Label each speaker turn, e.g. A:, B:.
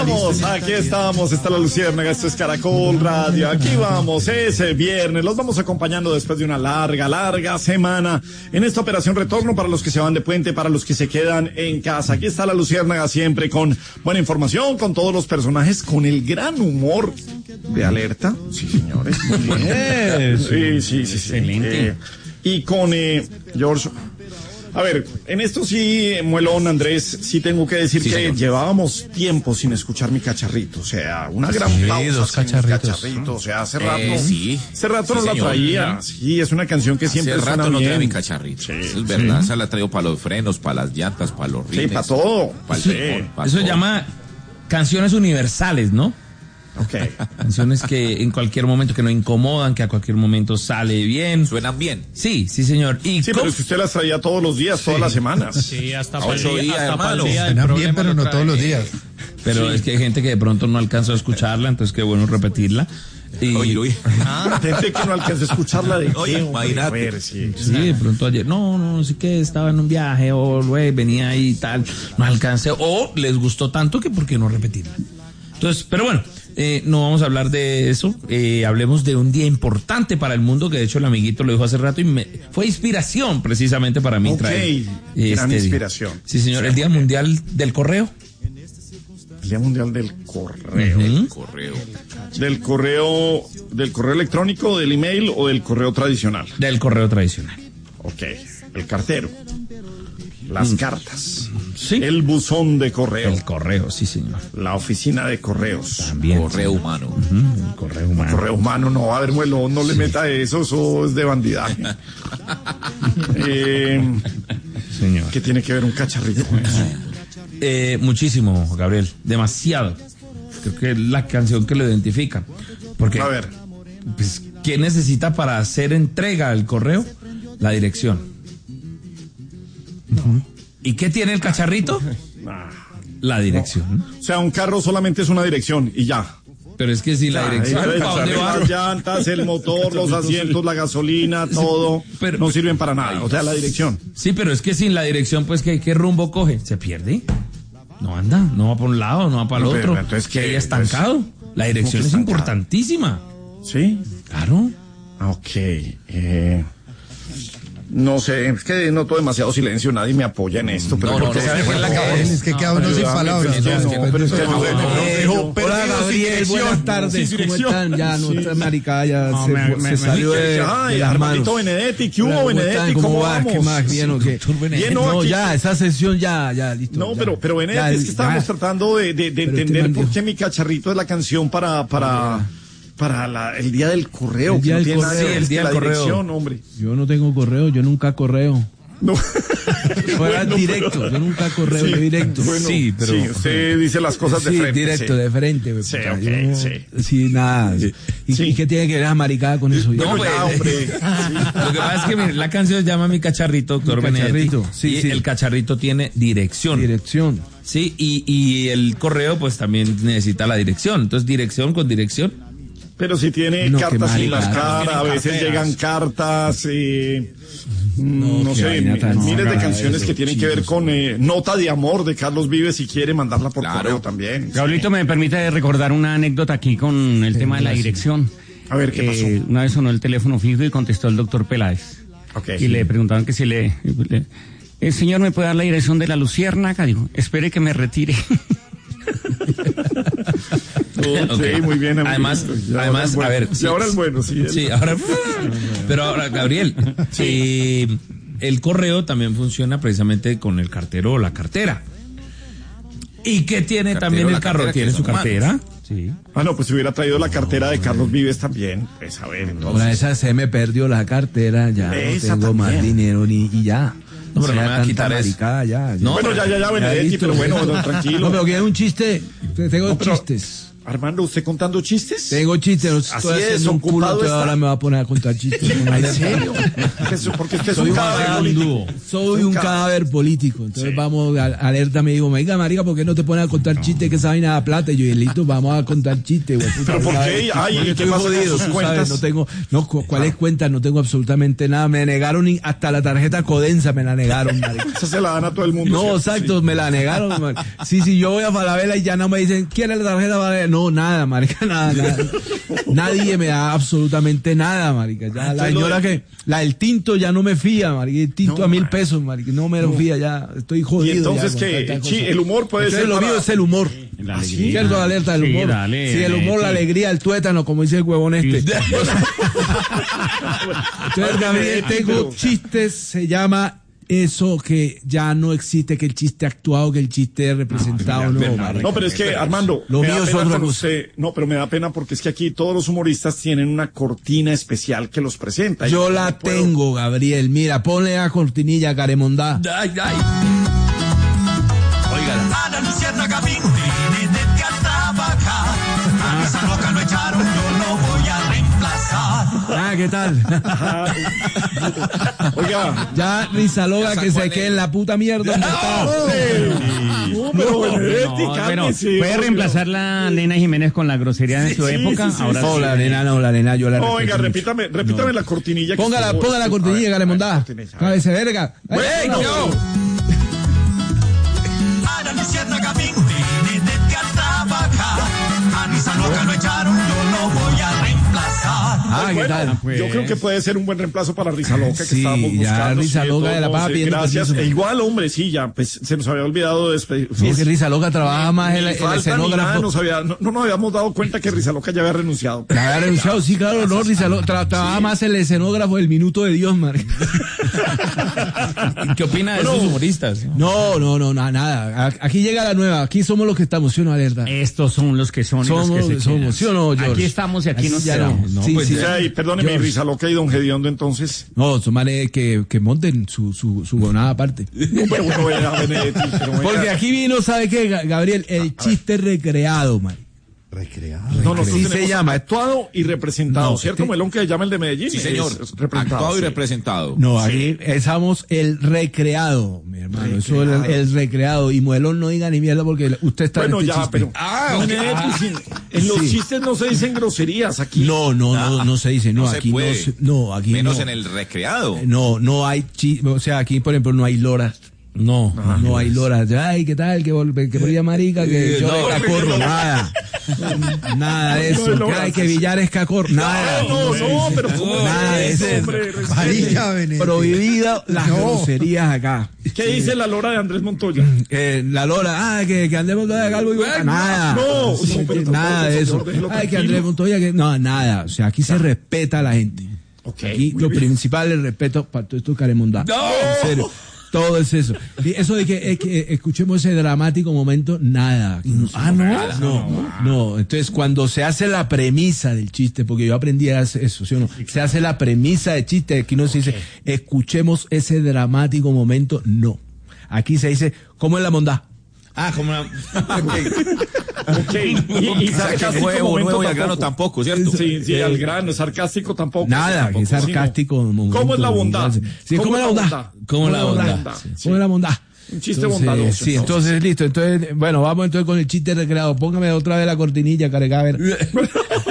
A: aquí estamos, está la Luciérnaga, esto es Caracol Radio, aquí vamos, ese viernes, los vamos acompañando después de una larga semana en esta operación retorno para los que se van de puente, para los que se quedan en casa. Aquí está la Luciérnaga siempre con buena información, con todos los personajes, con el gran humor de Alerta. Sí, señores. Sí. Excelente. Y con George. A ver, en esto sí, Muelón, Andrés, sí tengo que decir que señor. Llevábamos tiempo sin escuchar mi cacharrito, o sea, una gran pausa
B: dos cacharritos.
A: O sea, hace rato no la traía. Sí, es una canción que siempre
C: hace
A: suena
C: rato
A: bien.
C: No trae mi cacharrito. Sí, es verdad, esa la traigo para los frenos, para las llantas, para los rines.
A: Sí, para todo.
B: Eso se llama canciones universales, ¿no?
A: Okay.
B: Canciones que en cualquier momento que no incomodan, que a cualquier momento sale bien.
C: Suenan bien.
B: Sí, señor.
A: Y sí, pero si usted las traía todos los días, todas las semanas.
D: Sí, hasta para
C: 8 días, hermano.
D: Suenan bien, pero no todos los días.
B: Pero es que hay gente que de pronto no alcanzó a escucharla, entonces qué bueno repetirla. Y...
C: Oye.
A: Gente que no alcanzó a escucharla de
C: oye, imagínate.
B: Sí, de pronto ayer, no sé qué, estaba en un viaje, o venía ahí y tal, no alcancé, o les gustó tanto que por qué no repetirla. Entonces, pero bueno, no vamos a hablar de eso, hablemos de un día importante para el mundo, que de hecho el amiguito lo dijo hace rato y fue inspiración precisamente para mí.
A: Gran inspiración.
B: Sí, señor, el Día Mundial del Correo.
A: El Día Mundial del Correo. Del correo electrónico, del email o del correo tradicional.
B: Del correo tradicional.
A: Ok, el cartero. Las cartas.
B: Sí.
A: El buzón de correo.
B: El correo, sí, señor.
A: La oficina de correos.
B: También.
C: Correo humano.
B: El correo humano.
A: Correo humano, no, a ver, Muelón, no le meta eso es de bandidaje.
B: Señor.
A: ¿Qué tiene que ver un cacharrito con eso?
B: Muchísimo, Gabriel. Demasiado. Creo que es la canción que lo identifica. Porque,
A: a ver.
B: Pues, ¿qué necesita para hacer entrega al correo? La dirección. ¿Y qué tiene el cacharrito? La dirección.
A: O sea, un carro solamente es una dirección y ya.
B: Pero es que si la dirección, ¿para dónde va?
A: Las llantas, el motor, los asientos, la gasolina, todo, pero, no sirven para nada. O sea, la dirección.
B: Sí, pero es que sin la dirección, pues, ¿qué rumbo coge? ¿Se pierde? No anda, no va por un lado, no va para el otro.
A: Entonces, ¿qué?
B: ¿Queda estancado? La dirección es importantísima.
A: ¿Sí?
B: Claro.
A: Ok. No sé, es que noto demasiado silencio, nadie me apoya en esto. Pero
D: es que queda uno sin palabras.
A: Pero es que no.
D: Hola, Gabriel, buenas tardes, ¿cómo están? Ya, nuestra maricada ya se salió de las manos.
A: Benedetti, ¿qué hubo, Benedetti? ¿Cómo vamos?
D: ¿Qué más? ¿Bien o qué? No, ya, esa sesión ya, listo.
A: No, pero Benedetti, es que estábamos tratando de entender por qué mi cacharrito es la canción para el día del correo.
D: El día del correo.
B: Sí, el día del correo.
A: Hombre.
D: Yo no tengo correo, yo nunca correo.
A: No.
D: Fuera directo, yo nunca correo, yo directo.
A: Bueno,
B: sí, pero...
A: Sí, usted dice las cosas de frente.
D: Directo, de frente.
A: Sí,
D: Sí, nada. ¿Y qué tiene que ver la maricada con eso?
A: No, ya, hombre.
B: Lo que pasa es que mire, la canción se llama Mi Cacharrito, doctor Benedetti. Sí. El cacharrito tiene dirección. Sí, y el correo pues también necesita la dirección. Entonces, dirección con dirección.
A: Pero si tiene cartas sin las caras, a veces llegan cartas, no sé, miles de canciones que tienen que ver con Nota de Amor de Carlos Vives, si quiere mandarla por correo también.
E: Gabrielito, me permite recordar una anécdota aquí con el tema de la dirección.
A: A ver, ¿qué pasó?
E: Una vez sonó el teléfono fijo y contestó el doctor Peláez.
A: Okay.
E: Y le preguntaban que si el señor me puede dar la dirección de la Luciérnaga. Digo, espere que me retire.
A: Okay, muy bien.
B: Además, a ver.
A: Y ahora es bueno, sí.
B: Sí, ahora. Pero ahora, Gabriel, el correo también funciona precisamente con el cartero o la cartera. ¿Y qué tiene también el carro? ¿Tiene su cartera?
D: Sí.
A: No, pues si hubiera traído la cartera de Carlos Vives también. Pues a ver, entonces.
D: Ahora esa se me perdió la cartera, ya
A: esa
D: no tengo más dinero y ya.
B: No, pero no me va a quitar eso.
D: Ya.
A: No, bueno, ya, Benedetti, pero bueno, tranquilo.
D: No, pero que es un chiste. Tengo chistes.
A: Armando, ¿usted contando chistes?
D: Tengo chistes.
A: Así es, ocupado está.
D: Ahora me va a poner a contar chistes.
A: ¿En serio? Porque usted es un cadáver político.
D: Soy un cadáver político. Entonces vamos, alerta me digo, venga, marica, ¿por qué no te pones a contar chistes que esa vaina da plata? Y yo, listo, vamos a contar chistes, güey.
A: ¿Pero por qué? Ay, ¿qué pasa con sus cuentas?
D: No tengo, ¿cuáles cuentas? No tengo absolutamente nada. Me negaron hasta la tarjeta Codensa me la negaron, marica.
A: Esa se la dan a todo el mundo.
D: No, exacto, me la negaron, man. Sí, yo voy a Falabella y ya no me dicen, ¿quiere la tarjeta Falabella? No, nada, marica, nada. Nadie me da absolutamente nada, marica. Ya la señora la del tinto ya no me fía, marica. El tinto a 1,000 pesos, marica. No me lo fía, ya estoy jodido.
A: Y entonces el humor puede ser.
D: Lo mío es el humor. ¿Cierto? La alerta del humor. Sí, el humor, la alegría, el tuétano, como dice el huevón este. Entonces, Gabriel, tengo chistes, se llama eso que ya no existe, que el chiste actuado, que el chiste representado,
A: no, pero es que, Armando,
D: lo mío es otra cosa.
A: No, pero me da pena porque es que aquí todos los humoristas tienen una cortina especial que los presenta.
D: Yo la tengo, Gabriel. Mira, ponle la cortinilla, Caremondá.
B: Ay.
F: A la luciérnaga vine desde a trabajar. A esa loca lo echaron, yo lo voy a reemplazar.
D: ¿Qué tal?
A: Oiga.
D: Ya Rizaloga que se quede en la puta mierda.
E: ¿Puede reemplazar la Nena Jiménez con la grosería de su época? Ahora
D: no, la nena, yo la respeto.
A: Oiga, repítame la cortinilla.
D: Ponga la cortinilla, Garemondá. Cállese, verga.
F: A la luciérnaga vine desde a trabajar. A Rizaloga lo echaron, yo lo voy a reemplazar.
D: ¿Qué tal?
A: Yo creo que puede ser un buen reemplazo para Rizaloga que estábamos buscando.
D: Ya Rizaloga de la Paz pidiendo
A: gracias. Igual, hombre, sí, ya, pues se nos había olvidado de despedir.
D: Porque Rizaloga trabaja más en el escenógrafo.
A: No nos habíamos dado cuenta que Rizaloga ya había renunciado.
D: Ya había renunciado, sí, claro, no, Rizaloga trabaja más el escenógrafo del minuto de Dios, man.
B: ¿Qué opina de esos humoristas?
D: No, nada. Aquí llega la nueva, aquí somos los que estamos, ¿sí o no, alerta?
E: Estos son los que son.
D: Somos, ¿sí o no, George?
E: Aquí estamos y aquí nos quedamos.
D: No, pues,
A: perdóneme, Rizaloga y don Gediondo, entonces.
D: No, son manes que monten su gonada aparte. Porque aquí vino, ¿sabe qué, Gabriel? El chiste recreado, man.
A: No,
D: sí se llama
A: actuado y representado, ¿cierto? Melón, que se llama el de Medellín.
C: Sí, señor. Actuado y representado.
D: No, aquí estamos el recreado, mi hermano. Eso es el recreado. Y Muelón no diga ni mierda porque usted está en este chiste.
A: Pero. En los chistes no se dicen groserías aquí.
D: No se dice. No, aquí no. Aquí
C: menos en el recreado.
D: No hay o sea, aquí, por ejemplo, no hay loras. No hay loras. Ay, ¿qué tal? Que por ella marica, que yo de cacorro, nada de eso. Que hay que Villar es cacorro, nada.
A: Pero
D: nada de eso. Prohibida las groserías acá.
A: ¿Qué dice la lora de Andrés Montoya?
D: La lora, que Andrés Montoya haga algo igual. Nada. Nada de eso. Ay, que Andrés Montoya, nada. O sea, aquí se respeta a la gente. Aquí lo principal es el respeto para todo esto Caremondá. En serio. Todo es eso. Eso de que escuchemos ese dramático momento, nada. No. Entonces, cuando se hace la premisa del chiste, porque yo aprendí a hacer eso, ¿sí o no? Se hace la premisa del chiste, aquí no se dice, escuchemos ese dramático momento, no. Aquí se dice, ¿cómo es la mondá?
B: Como la...
A: Y sarcástico
C: nuevo y al grano tampoco, ¿cierto?
A: Sí, al grano, sarcástico tampoco.
D: Nada, que sarcástico.
A: ¿Cómo es la bondad?
D: Sí, ¿cómo es la bondad?
B: ¿Cómo es la bondad?
D: ¿Cómo es la bondad?
A: Un chiste bondadoso.
D: Sí, entonces listo. Entonces, bueno, vamos entonces con el chiste recreado. Póngame otra vez la cortinilla, Carecaber.